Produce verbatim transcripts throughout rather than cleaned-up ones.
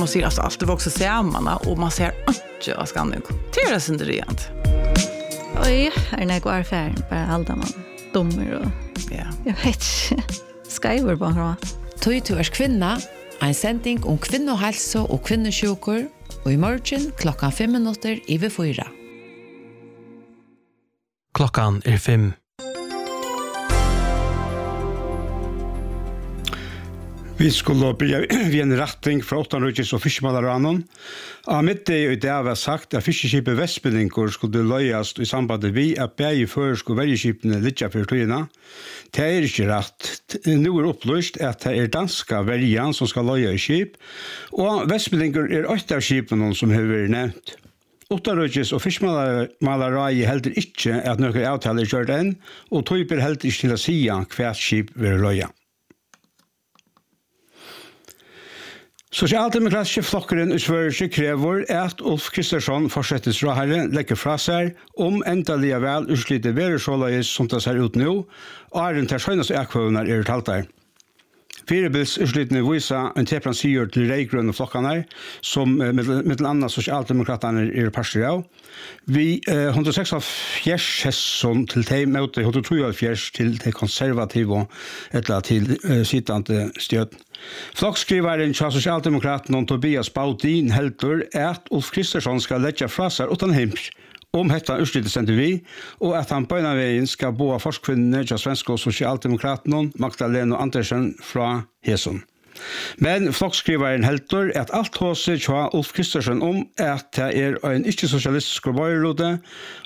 man ser alltså allt det var också samman och man ser inte av skanning. Det är det inte rent. Oj, är det några affärer bara alla man dummer och ja. Jag vet inte. Skriver bara. Tøy til er kvinna, en sending om kvinnohelse og kvinnesjuker, og i morgen klokkan fem minutter i ved fyra. Klokkan er fem. Vi skulle bli ved en retting fra Åttanrøkjes og Fiskemalarannon. Av midt i det var sagt at fiskeskipet Vestbindingur skulle løyes i samband vi at begge føresk og vergeskipene litt for tøyene. Det er ikke rett. Nå er opplyst at det er danska vergen som skal løye i skip, og Vestbindingur er åtte av skipene som har vært nevnt. Åttanrøkjes og Fiskemalarai heldur ikke at noen avtaler er gjort enn, og tøyper heldur ikke til å si hvert skip vil løye. Sosialdemokratiske flokkeren i Sverige krever at Ulf Kristersson fortsettes råherre legger fra seg om endelig vel utslitte veresåleis som det ser ut nå, og er den til skjønneste ekkvøvner er talt der. Firebils utslittene viser en teplan sier til reigrønne flokkene, som med annet sosialdemokraterne er parster av. Vi eh, hundre og seksogfjers hesson til de møte hundre og treogfjers til de konservative eller til eh, sittende støt. Flokkskriveren til sosialdemokraten Tobias Baudin heldur at Ulf Kristersson skal legge fra seg utan hems om dette utslitt sendte vi, og at han på en av veien skal bo av forskvinnene til svenske og sosialdemokraten Magdalena Andersen fra Hesson. Men flokkskriveren heldur at alt håser til Ulf Kristersson om at det er en ikke-sosialistisk bøyrlode,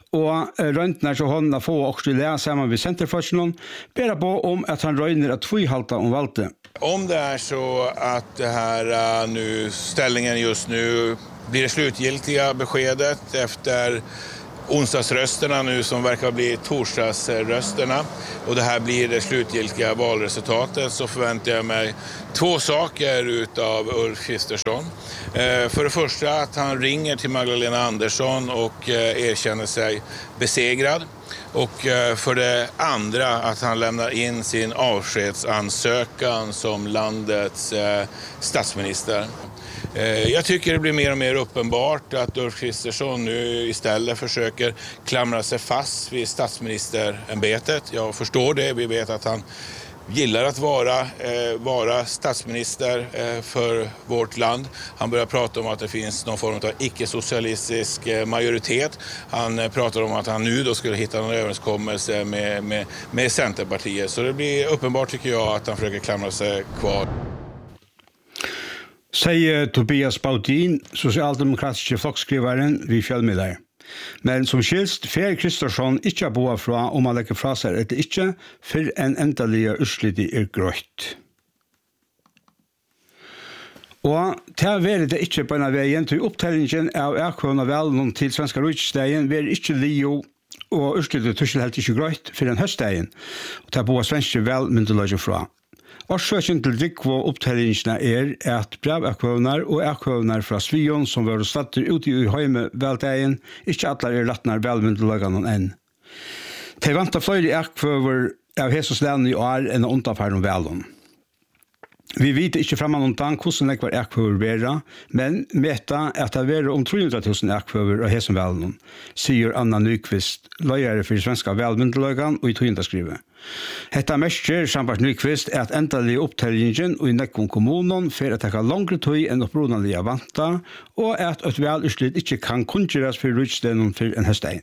og røntene til hånden få også le sammen med Centerforskningen, ber på om at han røyner at tvihalta om valgte. Om det är så att det här uh, nu ställningen just nu blir det slutgiltiga beskedet efter onsdagsrösterna nu som verkar bli torsdagsrösterna och det här blir det slutgiltiga valresultatet, så förväntar jag mig två saker utav Ulf Kristersson. Eh, för det första att han ringer till Magdalena Andersson och eh, erkänner sig besegrad. Och eh, för det andra att han lämnar in sin avskedsansökan som landets eh, statsminister. Eh, jag tycker det blir mer och mer uppenbart att Ulf Kristersson nu istället försöker klamra sig fast vid statsministerämbetet. Jag förstår det, vi vet att han gillar att vara, eh, vara statsminister eh, för vårt land. Han börjar prata om att det finns någon form av icke-socialistisk eh, majoritet. Han eh, pratar om att han nu då skulle hitta någon överenskommelse med, med, med Centerpartiet. Så det blir uppenbart tycker jag att han försöker klamra sig kvar. Säger Tobias Baudin, sosialdemokratiske flokkskriveren vid fjellmiddag. Men som skilst, fer Kristersson ikke har boet fra om han legger fra seg etter ikke, for en endelige utslitt er grøtt. Og til å det ikke på en av veien til opptellingen av ekkvående velen til svenska rydstegen, vil ikke Leo og utslitt tussel helt ikke grøtt for en høstdagen, og til å boet svenske vel myndeløgje fra. Årsøkjen til rikvå opptellingene er at brevekvåner og ekvåner fra Svion som var statter ute i høyme veldegen, ikke alle er rettner velmyndeløgene enn. De vant av flere ekvåner av Hesoslænen i år enn å underfære om velen. Vi vet ikke fremman om den hvordan det var ekvåner være, men meta at det var om tre hundre tusen ekvåner av Hesosvelen, sier Anna Nyqvist, løyere for svenska velmyndeløgene og i togjendaskrivet. Hetta mestjer sambart Nyqvist er at endelig opptellingen og i nekkon kommunen for at det kan langre tøy enn opprunalige vanta, og at et velutslitt ikke kan kunngjøres for rydstenen for en høstdag.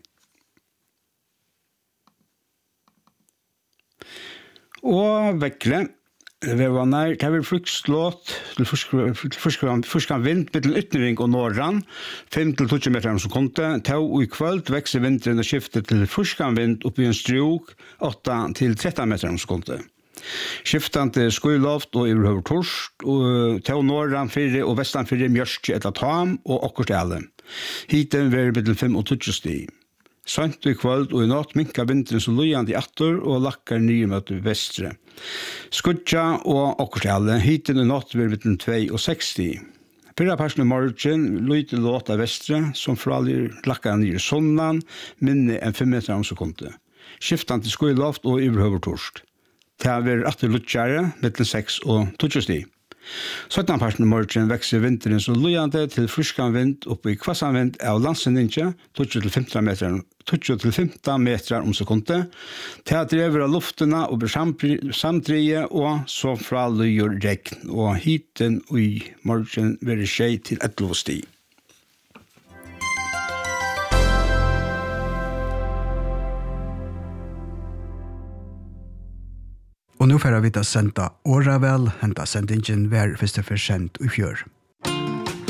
Og vekkle, det var nær, det var frukslåt til forskan vind med til ytnering og norran, fem til tolv meter om sekundet, tau og i kvöld vekser vinteren og skifter til forskan vind oppi en struk, åtta til tretton meter om sekundet. Skiftande skyloft og overhøver torsk, og tau norran fire og vestan fire mjørsk etter tam og okkurst alle. Hiten var med til fem og tolv stig. Sant i kvöld og i natt minka vinteren så lujande i atter og lakkar nye møte vestre. Skudja og okkurstale, hiten i natt vil vi til tvei og seksti. Fyrra parsen i morgen, lujte låta vestre, som fralir lakkar nye sonnan, minne enn fem meter om sekundet. Skiftande skyloft og overhøver torsk. Det er atter lutjare, mittel seks og tolv sti. Sånn parten i morgen vekser vinteren så lojande til fryskan vind oppe i kvassan vind av landsendinje, tjue til femten meter, tjue til femten meter om sekundet. Til at drever av luftene og blir samdrige, og så fra lyger regn, og hiten i morgen vil skje til elleve sti. Og nå får vi da senda Åravel, henta sendingen hver første for sendt i fjør.